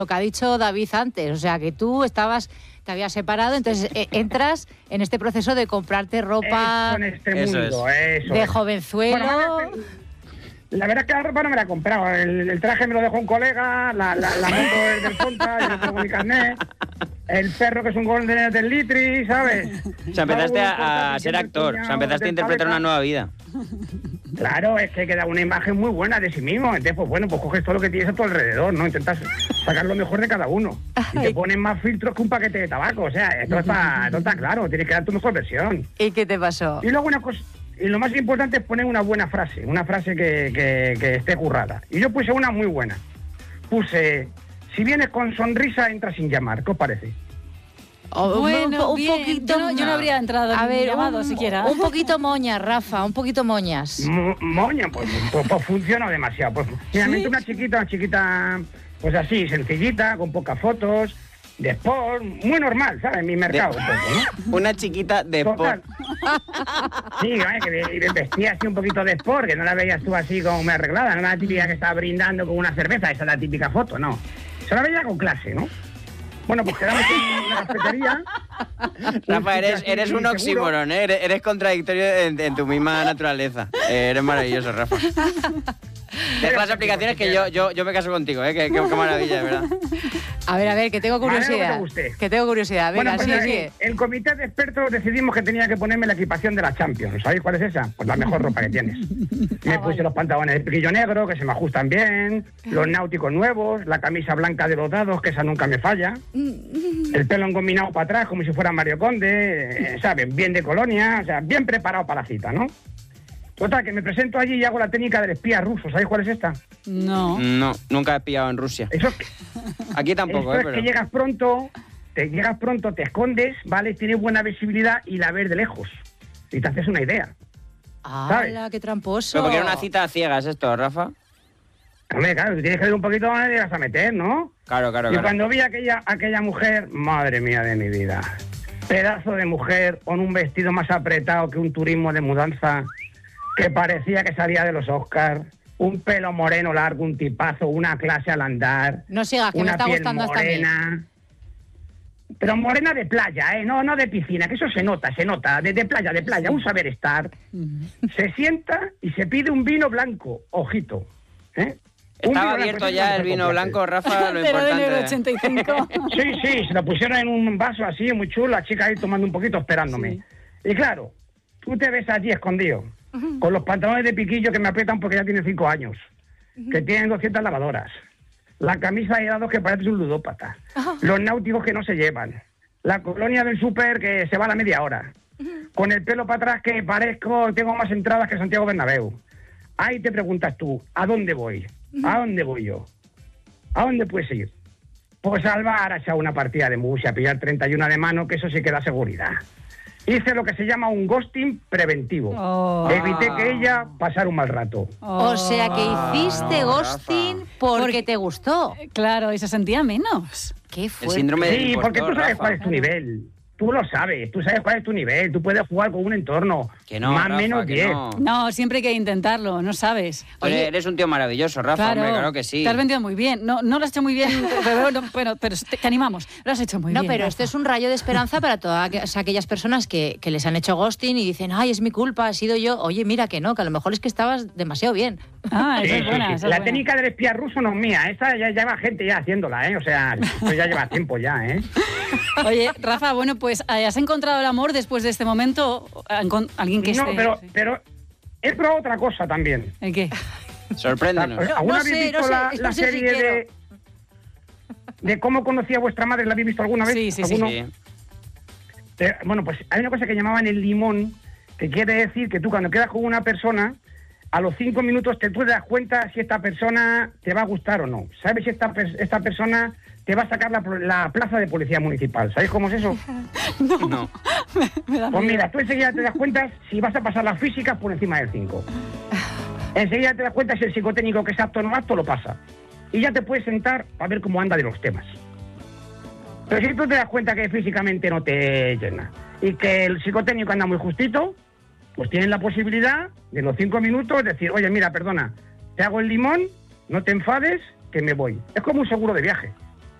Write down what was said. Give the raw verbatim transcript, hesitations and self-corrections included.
lo que ha dicho David antes, o sea, que tú estabas, te habías separado, entonces eh, entras en este proceso de comprarte ropa eso en este eso mundo, es. eso de es. jovenzuelo. Bueno, la verdad es que la ropa no me la he comprado. El, el traje me lo dejó un colega, la, la, la moto es del Ponta, yo no tengo mi carnet. El perro que es un golden del Litri, ¿sabes? O sea, empezaste a, a ser actor, o sea, empezaste a interpretar una nueva vida. Claro, es que queda una imagen muy buena de sí mismo. Entonces, pues bueno, pues coges todo lo que tienes a tu alrededor, ¿no? Intentas sacar lo mejor de cada uno. Y te ponen más filtros que un paquete de tabaco. O sea, esto está, esto está claro, tienes que dar tu mejor versión. ¿Y qué te pasó? Y luego una cosa, y lo más importante es poner una buena frase, una frase que, que, que esté currada. Y yo puse una muy buena. Puse, si vienes con sonrisa, entra sin llamar. ¿Qué os parece? Oh, Bueno, un, un bien. poquito. Yo no, yo no habría entrado A ni ver, llamado un, siquiera. un poquito moñas, Rafa, un poquito moñas. Mo- Moña, pues, pues, pues funciona demasiado. Pues finalmente ¿Sí? una chiquita, una chiquita, pues así, sencillita, con pocas fotos, de sport, muy normal, ¿sabes? Mi mercado, De- un poco, ¿no? Una chiquita de Total. sport. Sí, vale, que ve- vestía así un poquito de sport, que no la veías tú así como muy arreglada, no era la típica que estaba brindando con una cerveza, esa es la típica foto, no. Se la veía con clase, ¿no? Bueno, pues quedamos en una cafetería. Rafa, eres, así eres un seguro. oxímoron, ¿eh? Eres, eres contradictorio en, en tu misma naturaleza. Eh, eres maravilloso, Rafa. Deja las aplicaciones que yo, yo, yo me caso contigo, ¿eh? Qué, qué, qué maravilla, de verdad. A ver, a ver, que tengo Vale, no curiosidad. te guste. Que tengo curiosidad. Venga, Bueno, pues sí, eh, sí. el comité de expertos decidimos que tenía que ponerme la equipación de la Champions. ¿Sabéis cuál es esa? Pues la mejor ropa que tienes. Me puse los pantalones de piquillo negro, que se me ajustan bien, los náuticos nuevos, la camisa blanca de los dados, que esa nunca me falla, el pelo engominado para atrás, como si fuera Mario Conde, eh, ¿sabes? Bien de colonia, o sea, bien preparado para la cita, ¿no? Total, que me presento allí y hago la técnica del espía ruso. ¿Sabéis cuál es esta? No. No, nunca he pillado en Rusia. Eso es que, Aquí tampoco, eso ¿eh? es Pero... que llegas pronto, te llegas pronto, te escondes, ¿vale? Tienes buena visibilidad y la ves de lejos. Y te haces una idea. ¡Hala, qué tramposo! Pero porque era una cita a ciegas esto, Rafa. Hombre, claro, tú tienes que ver un poquito dónde te vas a meter, ¿no? Claro, claro, Y claro. cuando vi a aquella, aquella mujer, madre mía de mi vida, pedazo de mujer con un vestido más apretado que un turismo de mudanza, que parecía que salía de los Oscars, un pelo moreno largo, un tipazo, una clase al andar, No sigas, que me una está piel gustando hasta a mí. morena. Pero morena de playa, ¿eh? No, no de piscina, que eso se nota, se nota, de, de playa, de playa, un saber estar. Se sienta y se pide un vino blanco, ojito, ¿eh? Un vino Estaba blanco, abierto eso ya no el se vino complace. blanco, Rafa, lo Pero en el importante. ochenta y cinco. Sí, sí, se lo pusieron en un vaso así, muy chulo, la chica ahí tomando un poquito, esperándome. Sí. Y claro, tú te ves allí escondido, con los pantalones de piquillo que me aprietan porque ya tienen cinco años, que tienen doscientas lavadoras, la camisa de dados que parece un ludópata, los náuticos que no se llevan, la colonia del súper que se va a la media hora, con el pelo para atrás que parezco, tengo más entradas que Santiago Bernabéu. Ahí te preguntas tú, ¿a dónde voy? ¿A dónde voy yo? ¿A dónde puedes ir? Pues al bar a echar una partida de mus y a pillar treinta y uno de mano, que eso sí que da seguridad. Hice lo que se llama un ghosting preventivo. Oh. Evité que ella pasara un mal rato. O sea que hiciste no, ghosting Rafa. porque, Porque- te gustó. Claro, y se sentía menos. Qué El fuerte. síndrome del Sí, impostor, porque tú sabes Rafa. cuál es tu nivel. Tú lo sabes, tú sabes cuál es tu nivel. Tú puedes jugar con un entorno. Que no, más o Rafa, menos que diez. no. No, siempre hay que intentarlo, no sabes. Oye, Oye, eres un tío maravilloso, Rafa, hombre, claro que sí. Te has vendido muy bien. No, no lo has hecho muy bien, pero, pero, pero, pero te, te animamos. Lo has hecho muy No, bien. pero Rafa. esto es un rayo de esperanza para todas aqu- aquellas personas que, que les han hecho ghosting y dicen, ay, es mi culpa, ha sido yo. Oye, mira que no, que a lo mejor es que estabas demasiado bien. Ah, Sí, esa sí, es buena. sí. esa es La buena. técnica del espía ruso no es mía. Esa ya lleva gente ya haciéndola, ¿eh? O sea, esto ya lleva tiempo ya, ¿eh? Oye, Rafa, bueno, pues ¿has encontrado el amor después de este momento? ¿Encon- ¿Alguien que No, esté...? pero, sí. pero he probado otra cosa también. ¿El qué? Sorpréndenos. ¿Alguna no habéis sé, visto no sé, la, no la sé si serie quiero. de, de cómo conocí a vuestra madre? ¿La habéis visto alguna vez? Sí, sí, sí. ¿Alguno? Sí. Eh, bueno, pues hay una cosa que llamaban el limón, que quiere decir que tú cuando quedas con una persona, a los cinco minutos te tú te das cuenta si esta persona te va a gustar o no. ¿Sabes si esta, per- esta persona te va a sacar la, la plaza de policía municipal? ¿Sabéis cómo es eso? No. Me da Pues miedo. mira, tú enseguida te das cuenta si vas a pasar las físicas por encima del cinco. Enseguida te das cuenta si el psicotécnico que es apto o no apto lo pasa. Y ya te puedes sentar a ver cómo anda de los temas. Pero si tú te das cuenta que físicamente no te llena y que el psicotécnico anda muy justito, pues tienes la posibilidad de en los cinco minutos decir, oye, mira, perdona, te hago el limón, no te enfades, que me voy. Es como un seguro de viaje.